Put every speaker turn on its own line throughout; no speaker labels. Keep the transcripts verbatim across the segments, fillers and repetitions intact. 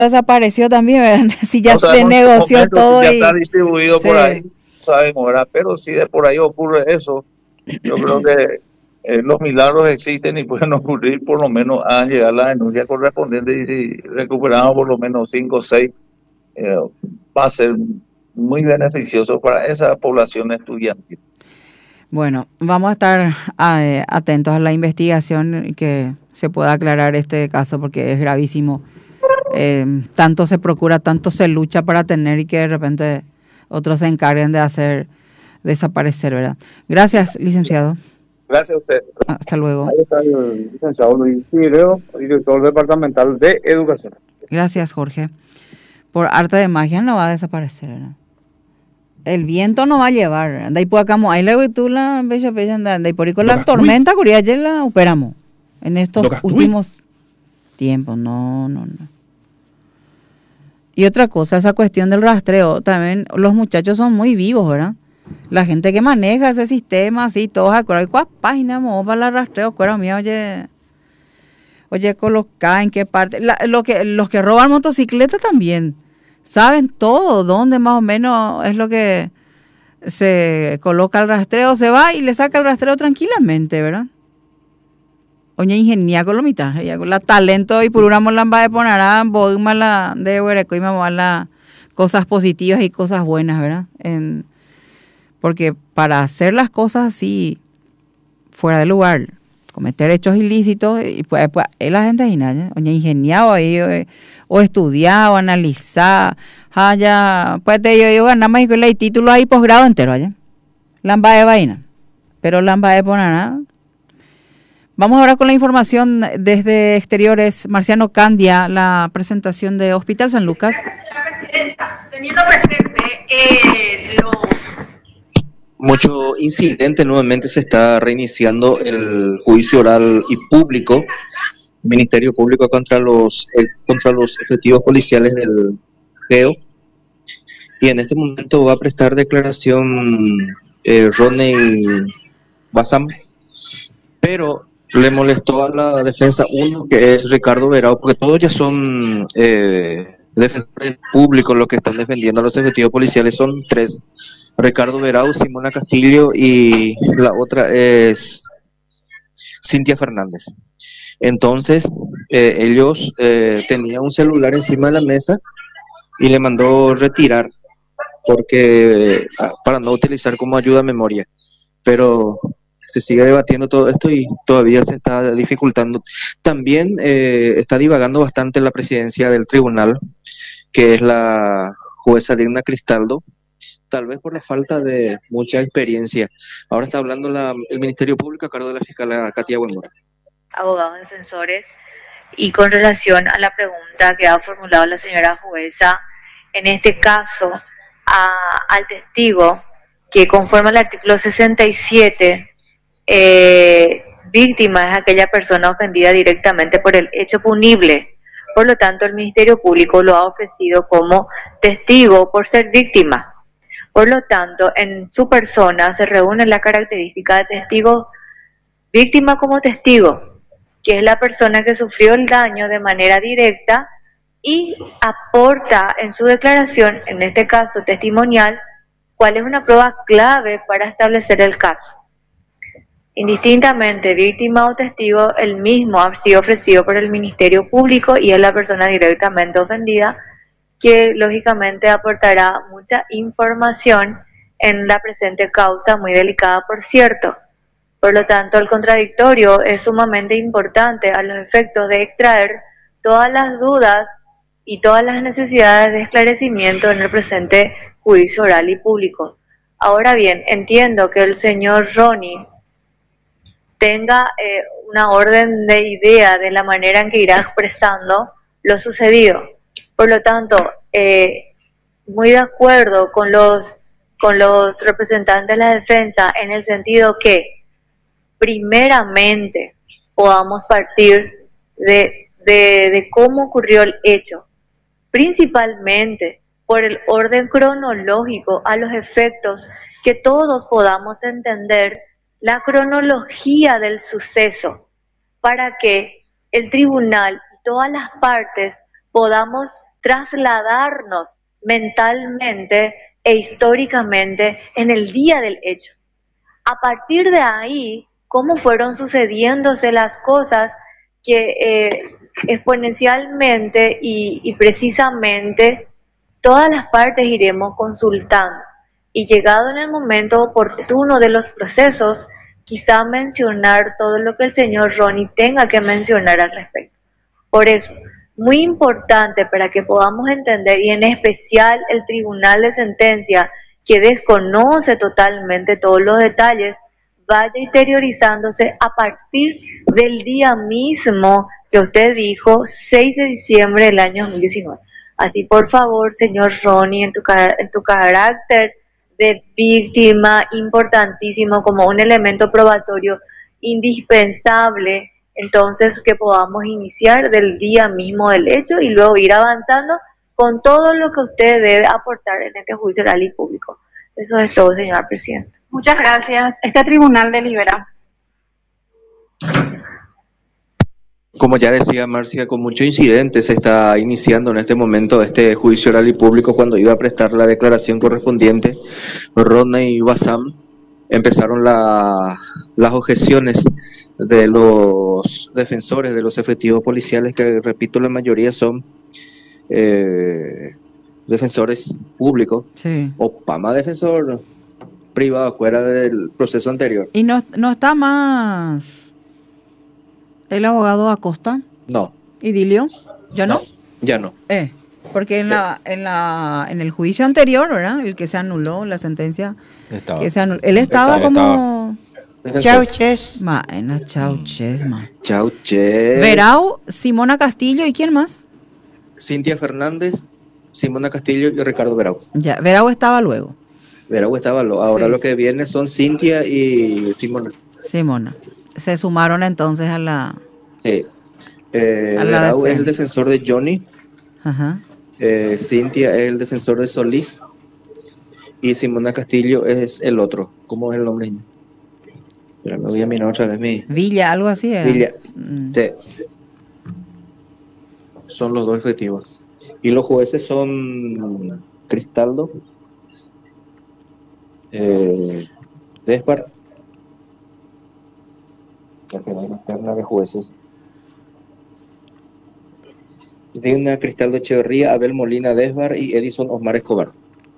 desapareció también, ¿verdad? Si ya
No
se
sabemos en su
negoció
momento si
todo
ya está
y
distribuido por ahí,
se...
no sabemos, ¿verdad? Pero si de por ahí ocurre eso, yo creo que eh, los milagros existen y pueden ocurrir, por lo menos a llegar las denuncias correspondientes y si recuperamos por lo menos cinco o seis, eh, va a ser muy beneficioso para esa población estudiantil.
Bueno, vamos a estar eh, atentos a la investigación y que se pueda aclarar este caso porque es gravísimo. Eh, tanto se procura, tanto se lucha para tener y que de repente otros se encarguen de hacer desaparecer, ¿verdad? Gracias, licenciado.
Gracias a usted.
Hasta luego.
Ahí está el licenciado Luis Figueiredo, director departamental de Educación.
Gracias, Jorge. Por arte de magia no va a desaparecer, ¿verdad? El viento no va a llevar. Anda y por acá, ahí le tú la bella bella anda, anda y por ahí con la tormenta, curia ayer la operamos. En estos últimos tiempos, no, no, no. Y otra cosa, esa cuestión del rastreo, también los muchachos son muy vivos, ¿verdad? La gente que maneja ese sistema, así, todos acuerdan, ¿cuál página mo para el rastreo? Cuero mío, oye, oye, colocar en qué parte. La, lo que, los que roban motocicletas también saben todo, dónde más o menos es lo que se coloca el rastreo, se va y le saca el rastreo tranquilamente, ¿verdad? Oye, ingenia con lo mitad, con la talento y por una molamba de ponarán, boduma la de huereco y mamá la cosas positivas y cosas buenas, ¿verdad? En, porque para hacer las cosas así, fuera de lugar, cometer hechos ilícitos, y pues, pues la gente es nada, oye, ingeniado ahí, o, o estudiado, analizado, haya, pues te digo, yo ganamos y título ahí posgrado entero allá. Lamba de vaina, pero lamba de ponarán. Vamos ahora con la información desde exteriores. Marciano Candia, la presentación de Hospital San Lucas.
Teniendo presente eh, lo...
Mucho incidente, nuevamente se está reiniciando el juicio oral y público, Ministerio Público contra los eh, contra los efectivos policiales del G E O, y en este momento va a prestar declaración eh, Ronnie Basam, pero le molestó a la defensa uno, que es Ricardo Verao, porque todos ya son eh, defensores públicos los que están defendiendo a los efectivos policiales, son tres: Ricardo Verao, Simona Castillo y la otra es Cintia Fernández. Entonces eh, ellos eh, tenían un celular encima de la mesa y le mandó retirar porque para no utilizar como ayuda a memoria, pero se sigue debatiendo todo esto y todavía se está dificultando. También eh, está divagando bastante la presidencia del tribunal, que es la jueza Digna Cristaldo, tal vez por la falta de mucha experiencia. Ahora está hablando la, el Ministerio Público a cargo de la fiscal Katia Buenmora.
Abogados defensores, y con relación a la pregunta que ha formulado la señora jueza, en este caso a, al testigo que conforme al artículo sesenta y siete, eh, víctima es aquella persona ofendida directamente por el hecho punible. Por lo tanto, el Ministerio Público lo ha ofrecido como testigo por ser víctima. Por lo tanto, en su persona se reúne la característica de testigo víctima como testigo, que es la persona que sufrió el daño de manera directa y aporta en su declaración, en este caso testimonial, cuál es una prueba clave para establecer el caso. Indistintamente, víctima o testigo, el mismo ha sido ofrecido por el Ministerio Público y es la persona directamente ofendida, que lógicamente aportará mucha información en la presente causa, muy delicada por cierto. Por lo tanto, el contradictorio es sumamente importante a los efectos de extraer todas las dudas y todas las necesidades de esclarecimiento en el presente juicio oral y público. Ahora bien, entiendo que el señor Ronnie tenga eh, una orden de idea de la manera en que irá expresando lo sucedido. Por lo tanto, eh, muy de acuerdo con los, con los representantes de la defensa en el sentido que primeramente podamos partir de, de, de cómo ocurrió el hecho, principalmente por el orden cronológico, a los efectos que todos podamos entender la cronología del suceso, para que el tribunal y todas las partes podamos trasladarnos mentalmente e históricamente en el día del hecho. A partir de ahí, cómo fueron sucediéndose las cosas que eh, exponencialmente y, y precisamente todas las partes iremos consultando. Y llegado en el momento oportuno de los procesos, quizá mencionar todo lo que el señor Ronnie tenga que mencionar al respecto. Por eso, muy importante para que podamos entender, y en especial el Tribunal de Sentencia, que desconoce totalmente todos los detalles, vaya interiorizándose a partir del día mismo que usted dijo, seis de diciembre del año dos mil diecinueve. Así, por favor, señor Ronnie, en tu, en tu carácter de víctima importantísimo, como un elemento probatorio indispensable, entonces que podamos iniciar del día mismo del hecho y luego ir avanzando con todo lo que usted debe aportar en este juicio oral y público. Eso es todo, señora presidenta.
Muchas gracias. Este tribunal delibera.
Como ya decía Marcia, con muchos incidentes se está iniciando en este momento este juicio oral y público. Cuando iba a prestar la declaración correspondiente, Rodney y Bassam, empezaron la, las objeciones de los defensores, de los efectivos policiales, que repito, la mayoría son eh, defensores públicos,
Sí.
o PAMA defensor privado, fuera del proceso anterior.
¿Y no, no está más el abogado Acosta?
No.
¿Y Dilio? ¿Ya no?
No, ya no.
Eh, porque en la, en la, en el juicio anterior, ¿verdad? El que se anuló, la sentencia
Estaba.
que se anuló, él estaba
Él
como
Defensor.
Chauches.
ma, en la Chauches, ma.
Chau, che.
Verao, Simona Castillo, ¿y quién más?
Cintia Fernández, Simona Castillo y Ricardo Verao.
Ya, Verao estaba luego.
Verao estaba, lo, ahora
Sí.
lo que viene son Cintia y Simona.
Simona. Se sumaron entonces a la...
Sí. Eh,
A la
Verao es
defensa.
el defensor de Johnny,
Ajá.
eh, Cintia es el defensor de Solís y Simona Castillo es el otro. ¿Cómo es el nombre? Pero me voy a mirar otra vez mi...
Villa, algo así era.
Villa.
Mm.
Sí. Son los dos efectivos. Y los jueces son Cristaldo, eh, Despar, ya que hay una terna de jueces. Digna Cristaldo Echeverría, Abel Molina Desbar y Edison Osmar Escobar.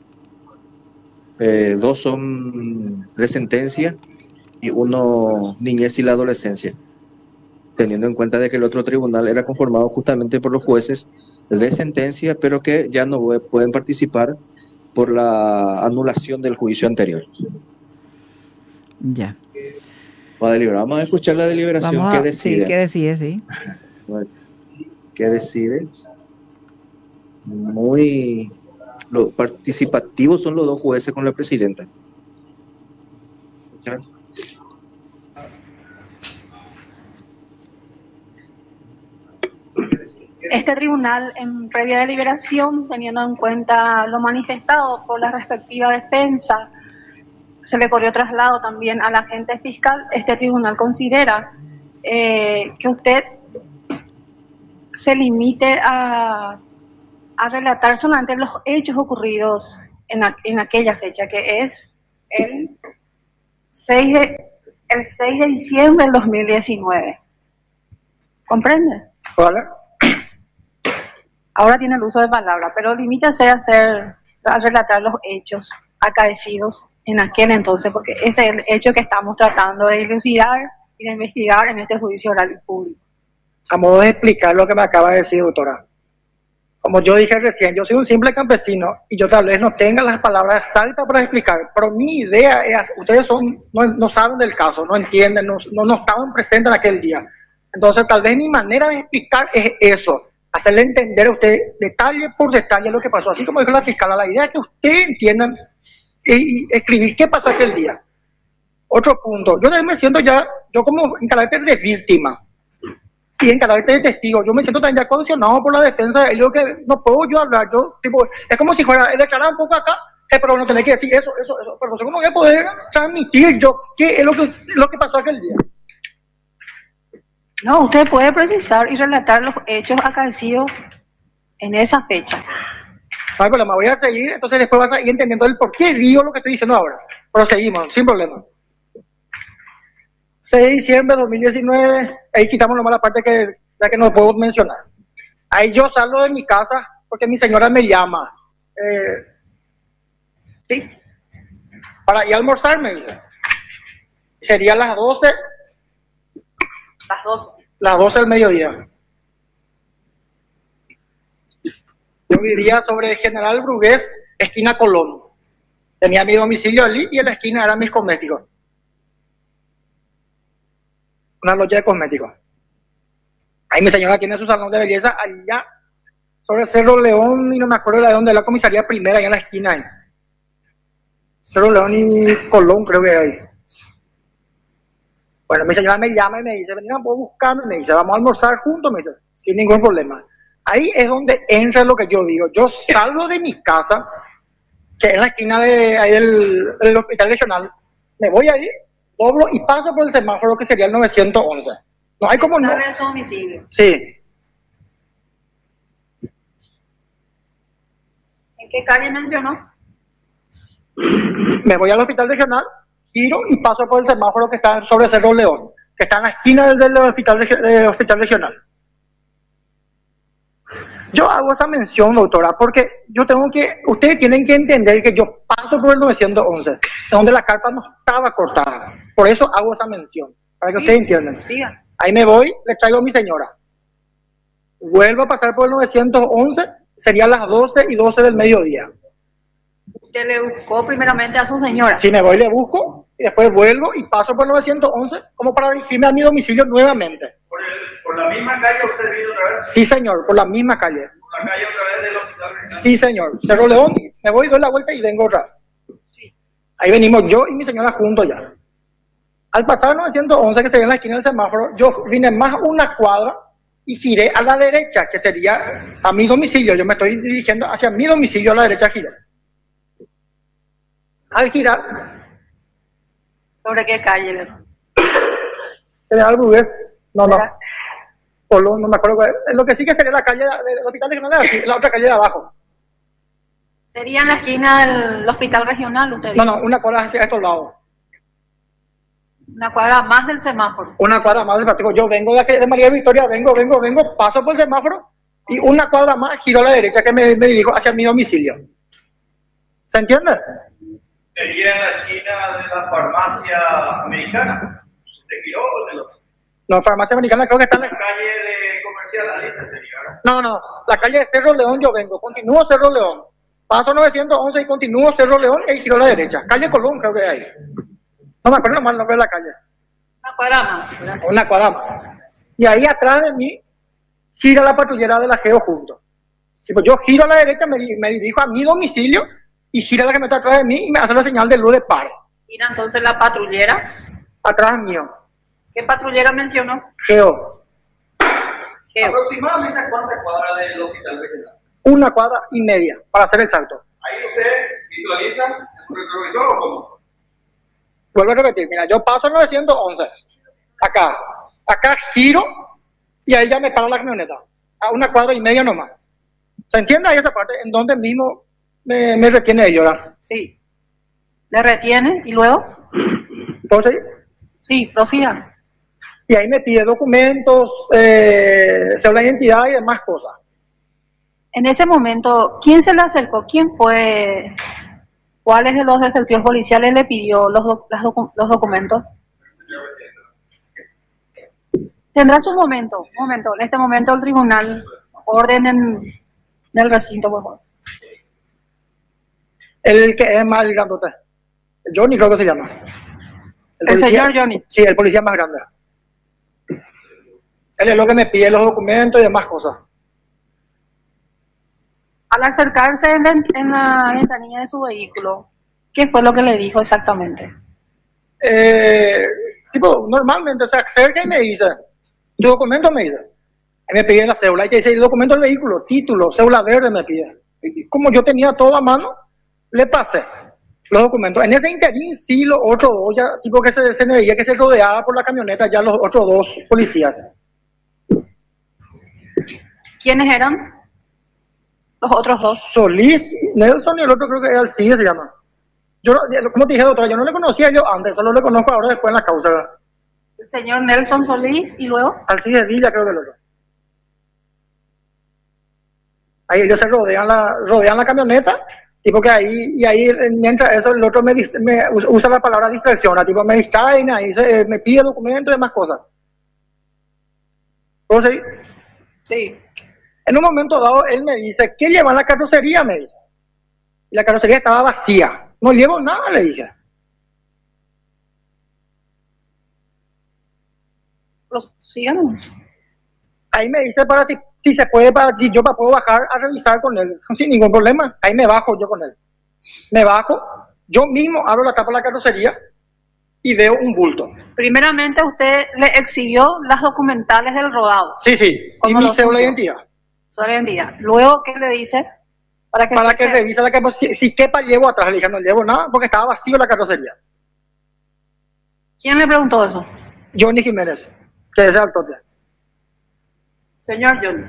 Eh, dos son de sentencia y uno niñez y la adolescencia, teniendo en cuenta de que el otro tribunal era conformado justamente por los jueces de sentencia, pero que ya no pueden participar por la anulación del juicio anterior.
Ya.
Va a deliberar. Vamos a escuchar la deliberación.
Vamos a,
que decide.
sí, ¿qué decide? Sí.
¿Qué decide? Muy lo participativos son los dos jueces con la presidenta. ¿Ya?
Este tribunal, en previa deliberación, teniendo en cuenta lo manifestado por la respectiva defensa, se le corrió traslado también al agente fiscal. Este tribunal considera eh, que usted se limite a, a relatar solamente los hechos ocurridos en, a, en aquella fecha, que es el seis de, el seis de diciembre del dos mil diecinueve. ¿Comprende?
Hola.
Ahora tiene el uso de palabra, pero limítase a hacer, a relatar los hechos acaecidos en aquel entonces, porque ese es el hecho que estamos tratando de dilucidar y de investigar en este juicio oral y público.
A modo de explicar lo que me acaba de decir, doctora. Como yo dije recién, yo soy un simple campesino y yo tal vez no tenga las palabras exactas para explicar, pero mi idea es, ustedes son, no, no saben del caso, no entienden, no, no, no estaban presentes en aquel día. Entonces tal vez mi manera de explicar es eso, hacerle entender a usted detalle por detalle lo que pasó, así como dijo la fiscal. La idea es que ustedes entiendan y, y escribir qué pasó aquel día. Otro punto, yo me siento ya, yo como en carácter de víctima y en carácter de testigo, yo me siento también ya condicionado por la defensa, y yo que no puedo yo hablar, yo tipo, es como si fuera, he declarado un poco acá, eh, pero no tenés que decir eso, eso, eso, pero no sé cómo voy a poder transmitir yo qué es lo que, lo que pasó aquel día.
No, usted puede precisar y relatar los hechos acaecidos en esa fecha.
No hay problema, voy a seguir, entonces después vas a ir entendiendo el por qué digo lo que estoy diciendo ahora. Proseguimos, sin problema. seis de diciembre de dos mil diecinueve, ahí quitamos nomás la parte que, la que no puedo mencionar. Ahí yo salgo de mi casa porque mi señora me llama. Eh, ¿Sí? Para ir a almorzar, me dice. Serían las doce.
Las doce.
Las doce del mediodía. Yo vivía sobre General Brugués, esquina Colón. Tenía mi domicilio allí y en la esquina eran mis cosméticos. Una loya de cosméticos. Ahí mi señora tiene su salón de belleza allá sobre Cerro León y no me acuerdo de dónde, la comisaría primera, allá en la esquina ahí. Cerro León y Colón creo que hay. Bueno, mi señora me llama y me dice, venga, puedo buscarme, me dice, vamos a almorzar juntos, me dice, sin ningún problema. Ahí es donde entra lo que yo digo. Yo salgo de mi casa, que es la esquina de, ahí del, del hospital regional, me voy ahí, doblo y paso por el semáforo que sería el novecientos once. No hay como no.
¿Sabe su domicilio?
Sí.
¿En qué calle mencionó?
Me voy al hospital regional, giro y paso por el semáforo que está sobre Cerro León, que está en la esquina del, del hospital, del hospital regional. Yo hago esa mención, doctora, porque yo tengo que, ustedes tienen que entender que yo paso por el novecientos once, donde la carpa no estaba cortada. Por eso hago esa mención, para que sí, ustedes entiendan.
Sí.
Ahí me voy, le traigo a mi señora. Vuelvo a pasar por el novecientos once, serían las doce y doce del mediodía.
¿Usted le buscó primeramente a su señora?
Sí, me voy, le busco, y después vuelvo y paso por el novecientos once, como para dirigirme a mi domicilio nuevamente.
¿Por, el, ¿Por la misma calle usted vino otra vez?
Sí, señor, por la misma calle.
¿Por la calle otra vez del hospital regional?
Sí, señor. Cerro León, me voy, doy la vuelta y vengo otra vez.
Sí.
Ahí venimos yo y mi señora juntos ya. Al pasar el novecientos once, que se ve en la esquina del semáforo, yo vine más una cuadra y giré a la derecha, que sería a mi domicilio. Yo me estoy dirigiendo hacia mi domicilio, a la derecha giré. Al girar...
¿Sobre qué calle?
General Brugués, no, no. Colón, no me acuerdo cuál es. Lo que sí que sería la calle del hospital regional, la otra calle de abajo.
¿Sería en la esquina del hospital regional, usted dice?
No, no, una cuadra hacia estos lados.
Una cuadra más del semáforo.
Una cuadra más del semáforo. Yo vengo de, aquí, de María Victoria, vengo, vengo, vengo, paso por el semáforo y una cuadra más giro a la derecha que me, me dirijo hacia mi domicilio. ¿Se entiende?
¿Sería en la esquina de la farmacia americana? ¿Usted giró o de los...?
No, farmacia americana creo que está en la
calle de comercial, Alicia sería.
No, no, la calle de Cerro León yo vengo, continúo Cerro León. Paso novecientos once y continúo Cerro León y giro a la derecha. Calle Colón creo que hay. No me acuerdo nomás el nombre de la calle.
Una cuadra más. ¿verdad?
Una cuadra más. Y ahí atrás de mí gira la patrullera de la Geo junto. Y pues yo giro a la derecha, me, me dirijo a mi domicilio y gira la que me está atrás de mí y me hace la señal de luz de pare.
Mira entonces la patrullera.
Atrás mío.
¿Qué patrullera mencionó?
Geo.
Geo.
¿Aproximadamente cuántas cuadras del hospital regional?
Una cuadra y media, para ser exacto.
¿Ahí usted visualiza el retrovisor o cómo?
Vuelvo a repetir, mira, yo paso el novecientos once, acá, acá giro y ahí ya me paro la camioneta, a una cuadra y media nomás. ¿Se entiende ahí esa parte? En donde mismo me, me retiene ellos, ¿verdad?
Sí. ¿Le retiene y luego?
¿Puedo seguir?
Sí, prosigan.
Y ahí me pide documentos, eh, cédula de identidad y demás cosas.
En ese momento, ¿quién se le acercó? ¿Quién fue? ¿Cuáles de los efectivos policiales le pidió los, doc las docu los documentos? Tendrá su momento, un momento. En este momento el tribunal ordenen del recinto, por favor.
El que es más grandote. Johnny creo que se llama.
El, el policía, señor Johnny.
Sí, el policía más grande. Él es lo que me pide los documentos y demás cosas.
Al acercarse en la, en la ventanilla de su vehículo, ¿qué fue lo que le dijo exactamente?
Eh, tipo, normalmente se acerca y me dice, ¿tu documento? Me dice. Ahí me pide la cédula, y te dice, el documento del vehículo, título, cédula verde me pide. Y como yo tenía todo a mano, le pasé los documentos. En ese interín, sí, los otros dos, ya, tipo que se, se me veía que se rodeaba por la camioneta, ya los otros dos policías.
¿Quiénes eran? los otros dos?
Solís, Nelson y el otro creo que Alcides se llama. Yo, como te dije, doctora, yo no le conocía yo antes, solo le conozco ahora después en la causa.
El señor Nelson Solís y luego
Alcides Villa creo que el otro. Ahí ellos se rodean la, rodean la camioneta, tipo que ahí, y ahí mientras eso el otro me, me usa la palabra distracción, tipo me distraen, ahí se, me pide documentos y demás cosas. ¿Puedo seguir?
sí.
En un momento dado él me dice, ¿qué lleva en la carrocería? Me dice. Y la carrocería estaba vacía. No llevo nada, le dije.
Los, sigamos.
Ahí me dice para si, si se puede, para si yo para puedo bajar a revisar con él, sin ningún problema. Ahí me bajo yo con él. Me bajo, yo mismo abro la tapa de la carrocería y veo un bulto.
Primeramente usted le exhibió las documentales del rodado.
Sí, sí, y
¿Cómo
mi
lo
cédula de
supo?
identidad.
Solo en día. Luego, ¿qué le dice? Para que,
Para que
se-
revise la carrocería. Si, si quepa llevo atrás, le dije, no llevo nada porque estaba vacío la carrocería.
¿Quién le preguntó eso?
Johnny Jiménez, que es el altote.
Señor John.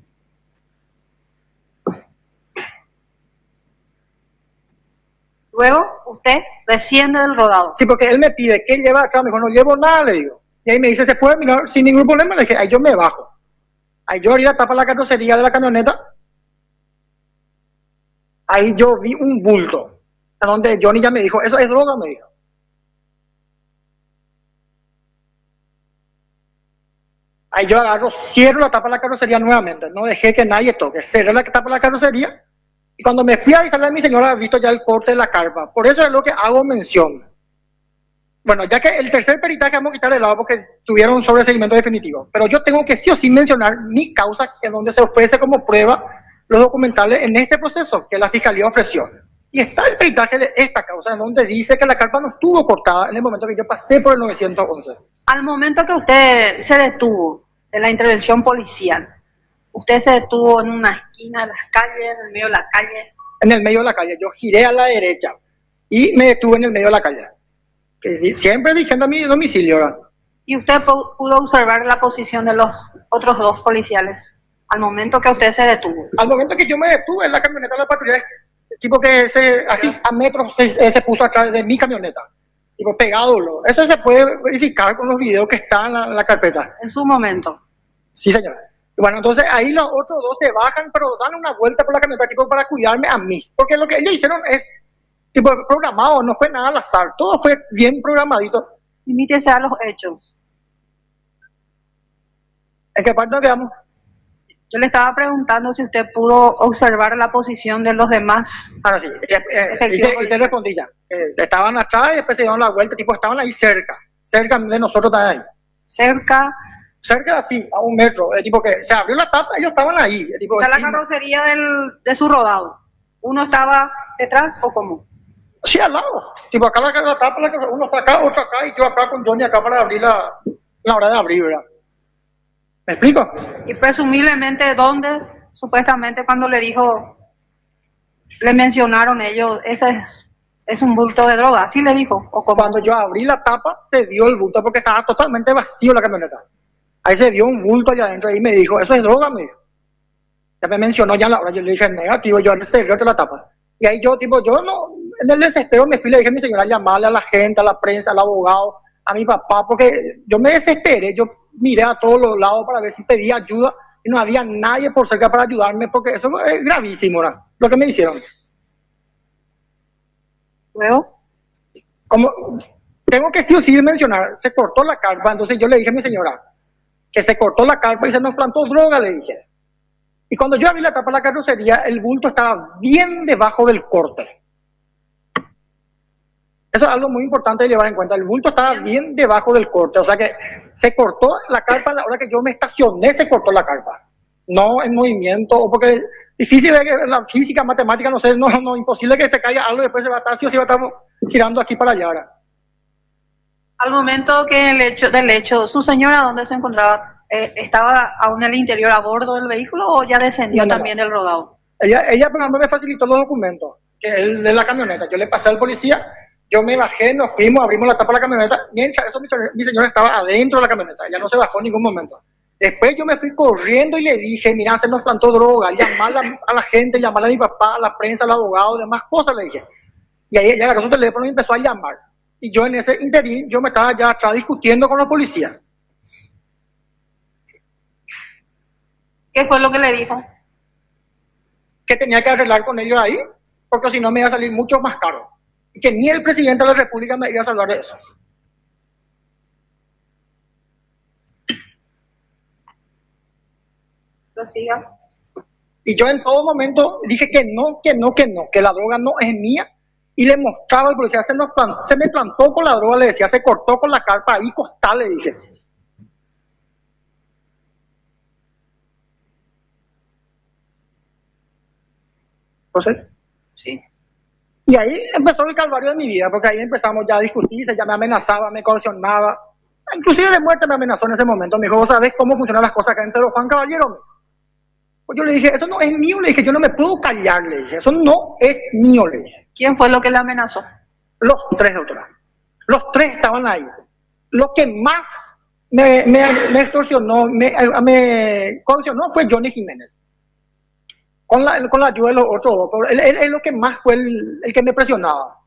Luego, usted desciende del rodado.
Sí, porque él me pide, ¿qué lleva atrás? Me dijo, no llevo nada, le digo. Y ahí me dice, ¿se puede mirar sin ningún problema? Le dije, ahí yo me bajo. Ahí yo abrí la tapa de la carrocería de la camioneta. Ahí yo vi un bulto. A donde Johnny ya me dijo, eso es droga, me dijo. Ahí yo agarro, cierro la tapa de la carrocería nuevamente. No dejé que nadie toque. Cerré la tapa de la carrocería. Y cuando me fui a avisarle a mi señora, había visto ya el corte de la carpa. Por eso es lo que hago mención. Bueno, ya que el tercer peritaje vamos a quitar de lado porque tuvieron un sobreseguimiento definitivo. Pero yo tengo que sí o sí mencionar mi causa, que es donde se ofrece como prueba los documentales en este proceso que la Fiscalía ofreció. Y está el peritaje de esta causa, en donde dice que la carpa no estuvo cortada en el momento que yo pasé por el novecientos once.
Al momento que usted se detuvo de la intervención policial, usted se detuvo en una esquina de las calles, en el medio de la calle.
En el medio de la calle. Yo giré a la derecha y me detuve en el medio de la calle. Que di- siempre dirigiendo a mi domicilio, ¿verdad?
Y usted pu- pudo observar la posición de los otros dos policiales al momento que usted se detuvo.
Al momento que yo me detuve en la camioneta de la patrulla, tipo que se, así a metros se, se puso atrás de mi camioneta, tipo pegado. lo- Eso se puede verificar con los videos que están en la, en la carpeta.
En su momento.
Sí, señora. Y bueno, entonces ahí los otros dos se bajan, pero dan una vuelta por la camioneta, tipo para cuidarme a mí. Porque lo que ellos hicieron es, tipo, programado, no fue nada al azar. Todo fue bien programadito.
Limítese a los hechos.
¿En qué parte nos quedamos?
Yo le estaba preguntando si usted pudo observar la posición de los demás.
Ahora sí, eh, eh, y, te, y te respondí ya. Eh, estaban atrás y después se dieron la vuelta, tipo, estaban ahí cerca, cerca de nosotros también.
Cerca
Cerca así, a un metro. Eh, tipo que se abrió la tapa y ellos estaban ahí. Eh, tipo,
de la
encima.
carrocería del, de su rodado. ¿Uno estaba detrás o cómo?
Sí, al lado. Tipo, acá la, la tapa, la, uno está acá, otro acá, y yo acá con Johnny acá para abrir la, la hora de abrir, ¿verdad? ¿Me explico?
Y presumiblemente, ¿dónde supuestamente cuando le dijo, le mencionaron ellos, ese es, es un bulto de droga? ¿Así le dijo? ¿O cómo?
Cuando yo abrí la tapa, se dio el bulto porque estaba totalmente vacío la camioneta. Ahí se dio un bulto allá adentro y me dijo, eso es droga, me dijo. Ya me mencionó ya en la hora, yo le dije negativo, yo cerré otra la tapa. Y ahí yo, tipo, yo no, en el desespero me fui, le dije a mi señora, llamarle a la gente, a la prensa, al abogado, a mi papá, porque yo me desesperé, yo miré a todos los lados para ver si pedía ayuda y no había nadie por cerca para ayudarme, porque eso es gravísimo, ¿no? Lo que me hicieron.
Luego,
Como, tengo que sí o sí mencionar, se cortó la carpa, entonces yo le dije a mi señora, que se cortó la carpa y se nos plantó droga, le dije. Y cuando yo abrí la tapa de la carrocería, el bulto estaba bien debajo del corte. Eso es algo muy importante de llevar en cuenta. El bulto estaba bien debajo del corte. O sea que se cortó la carpa a la hora que yo me estacioné, se cortó la carpa. No en movimiento, o porque difícil es que la física, matemática, no sé, no, no, imposible que se caiga algo y después se va a estar, sí o sí va a estar girando aquí para allá ahora.
al momento que el hecho, del hecho, ¿su señora dónde se encontraba? Eh, ¿Estaba aún en el interior a bordo del vehículo o ya descendió
No, no,
también del rodado?
Ella, ella, por ejemplo, me facilitó los documentos que él, de la camioneta. Yo le pasé al policía, yo me bajé, nos fuimos, abrimos la tapa de la camioneta. Mientras eso, mi, mi señora estaba adentro de la camioneta. Ella no se bajó en ningún momento. Después yo me fui corriendo y le dije, mira, se nos plantó droga, llamar a la, a la gente, llamar a mi papá, a la prensa, al abogado, demás cosas, le dije. Y ahí ella agarró su teléfono y empezó a llamar. Y yo en ese interín, yo me estaba ya atrás discutiendo con los policías.
¿Qué fue lo que le dijo?
Que tenía que arreglar con ellos ahí, porque si no me iba a salir mucho más caro. Y que ni el presidente de la República me iba a salvar de eso.
Prosiga.
Y yo en todo momento dije que no, que no, que no, que la droga no es mía. Y le mostraba al policía, se, nos plantó, se me plantó con la droga, le decía, se cortó con la carpa ahí, costal, le dije. Entonces,
Sí.
y ahí empezó el calvario de mi vida, porque ahí empezamos ya a discutirse, ya me amenazaba, me coaccionaba, inclusive de muerte me amenazó en ese momento. Me dijo, ¿vos sabés cómo funcionan las cosas acá en Pedro Juan Caballero? Pues yo le dije, eso no es mío, le dije, yo no me puedo callar, le dije, eso no es mío, le dije.
¿Quién fue lo que le amenazó?
Los tres, doctora. Los tres estaban ahí. Lo que más me, me, me extorsionó, me, me coaccionó fue Johnny Jiménez. Con la, con la ayuda de los otros dos. Él, él, él lo que más fue el, el que me presionaba.